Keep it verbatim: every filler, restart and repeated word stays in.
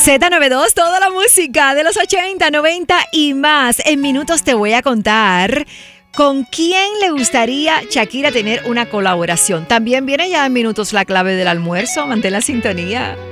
Z noventa y dos, toda la música de los ochenta, noventa y más. En minutos te voy a contar con quién le gustaría Shakira tener una colaboración. También viene ya en minutos la clave del almuerzo. Mantén la sintonía.